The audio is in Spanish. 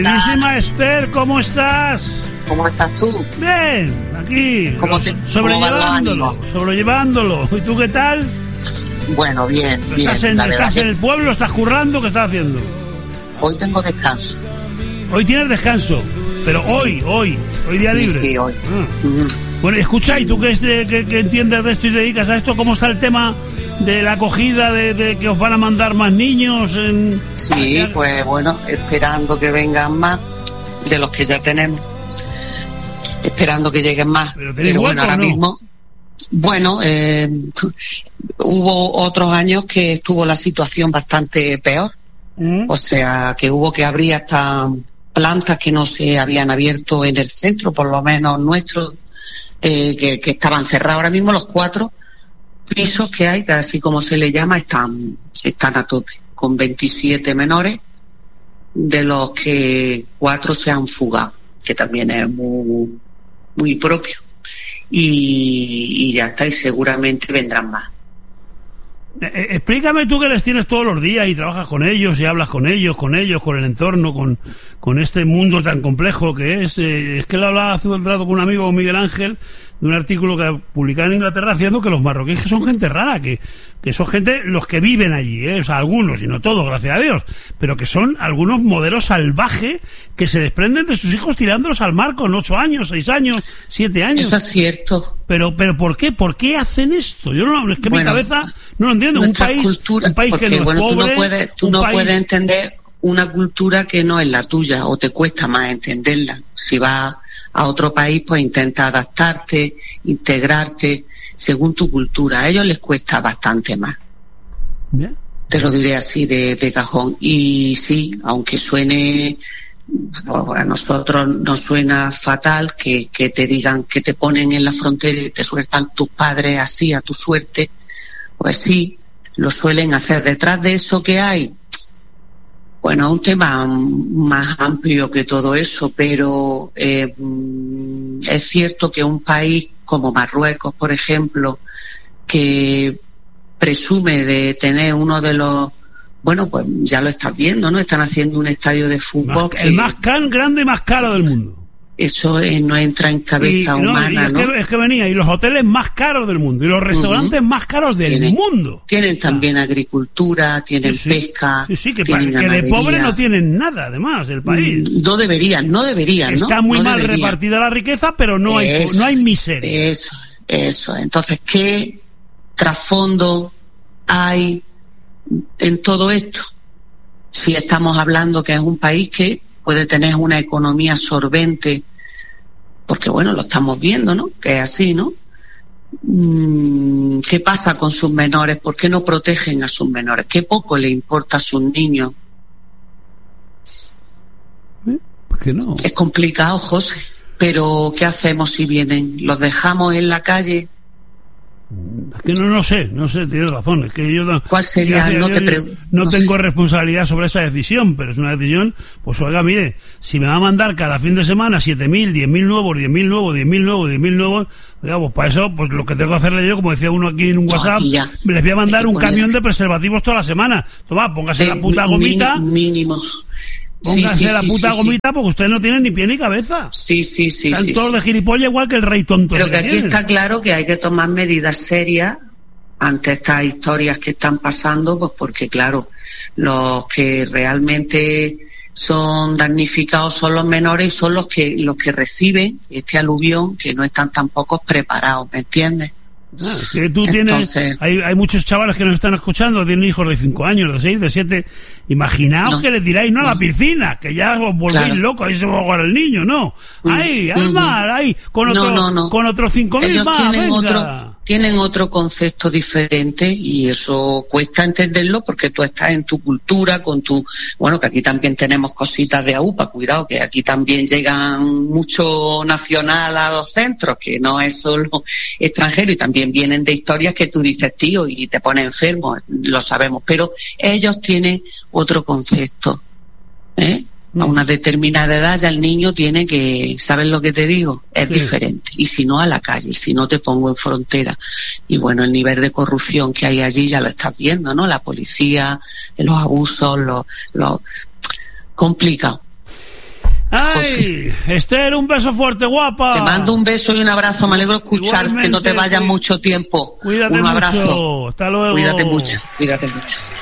Queridísima Esther, ¿cómo estás? ¿Cómo estás tú? Bien, aquí, sobrellevándolo. ¿Y tú qué tal? Bueno, bien. ¿Estás en el pueblo? ¿Estás currando? ¿Qué estás haciendo? Hoy tengo descanso. Hoy tienes descanso, pero hoy día libre. Sí, hoy. Bueno, escucha, ¿y tú que entiendes de esto y te dedicas a esto? ¿Cómo está el tema de la acogida, de que os van a mandar más niños? Sí, pues bueno, esperando que vengan más de los que ya tenemos. Esperando que lleguen más. Pero bueno, ahora mismo... Bueno, hubo otros años que estuvo la situación bastante peor. O sea, que hubo que abrir hasta plantas que no se habían abierto en el centro, por lo menos nuestros, que estaban cerrados. Ahora mismo los 4 pisos que hay, que así como se le llama, están a tope, con 27 menores, de los que 4 se han fugado, que también es muy propio. Y ya está, y seguramente vendrán más. Explícame tú que les tienes todos los días y trabajas con ellos y hablas con ellos, con el entorno, con este mundo tan complejo que es. Es que le hablaba hace un rato con un amigo, Miguel Ángel, de un artículo que publicaba en Inglaterra, haciendo que los marroquíes que son gente rara, que son gente, los que viven allí, o sea, algunos, y no todos, gracias a Dios, pero que son algunos modelos salvajes que se desprenden de sus hijos tirándolos al mar con 8 años, 6 años, 7 años. Eso es cierto. Pero ¿por qué? ¿Por qué hacen esto? Yo no, es que mi cabeza no lo entiendo. Un país porque, que no es pobre, tú no puedes entender una cultura que no es la tuya, o te cuesta más entenderla. Si vas a otro país, pues intenta adaptarte, integrarte según tu cultura. A ellos les cuesta bastante más. Bien. Te lo diré así de cajón. Y sí, aunque suene, a nosotros nos suena fatal que te digan que te ponen en la frontera y te sueltan tus padres así a tu suerte, pues sí, lo suelen hacer. Detrás de eso que hay, bueno, es un tema más amplio que todo eso, pero es cierto que un país como Marruecos, por ejemplo, que presume de tener uno de los... Bueno, pues ya lo estás viendo, ¿no? Están haciendo un estadio de fútbol. El más grande y más caro del mundo. Eso no entra en cabeza humana, ¿no? Es que venía, y los hoteles más caros del mundo, y los restaurantes más caros del mundo. Tienen también agricultura, tienen pesca. Sí, que de pobre no tienen nada, además, el país. No deberían, ¿no? Está muy mal repartida la riqueza, pero no hay miseria. Eso. Entonces, ¿qué trasfondo hay en todo esto? Si estamos hablando que es un país que puede tener una economía solvente, porque bueno, lo estamos viendo, ¿no? Que es así, ¿no? ¿Qué pasa con sus menores? ¿Por qué no protegen a sus menores? ¿Qué poco le importa a sus niños? ¿Por qué no? Es complicado, José, pero ¿qué hacemos si vienen? ¿Los dejamos en la calle? Es que no sé, tienes razón. Es que yo, ¿cuál sería? No tengo responsabilidad sobre esa decisión, pero es una decisión, pues oiga, mire, si me va a mandar cada fin de semana 7.000, 10.000 nuevos, 10.000 nuevos, oiga, pues para eso, pues lo que tengo que hacerle yo, como decía uno aquí en un WhatsApp, les voy a mandar un camión de preservativos toda la semana. Toma, póngase la puta gomita. Mínimo. Póngase la puta gomita porque usted no tiene ni pie ni cabeza. Sí. Están todos de gilipollas igual que el rey tonto. Pero que aquí está claro que hay que tomar medidas serias ante estas historias que están pasando, pues porque claro, los que realmente son damnificados son los menores y son los que reciben este aluvión, que no están tampoco preparados, ¿me entiendes? Que tú hay muchos chavales que nos están escuchando, tienen hijos de 5 años, de 6, de 7. Imaginaos que le tiráis a la piscina, que ya os volvéis locos, ahí se va a jugar el niño, no. Ahí, al mar, ahí, con otros 5.000 más, venga. Tienen otro concepto diferente y eso cuesta entenderlo porque tú estás en tu cultura, bueno, que aquí también tenemos cositas de AUPA, cuidado, que aquí también llegan mucho nacional a los centros, que no es solo extranjero, y también vienen de historias que tú dices, tío, y te pones enfermo, lo sabemos, pero ellos tienen otro concepto, A una determinada edad ya el niño tiene que, ¿sabes lo que te digo? Es diferente. Y si no, a la calle, si no te pongo en frontera. Y bueno, el nivel de corrupción que hay allí ya lo estás viendo, ¿no? La policía, los abusos, los complicado. ¡Ay! Esther, un beso fuerte, guapa. Te mando un beso y un abrazo. Me alegro de escuchar. Igualmente, que no te vayas mucho tiempo. Cuídate un abrazo. Mucho. Hasta luego. Cuídate mucho. Cuídate mucho.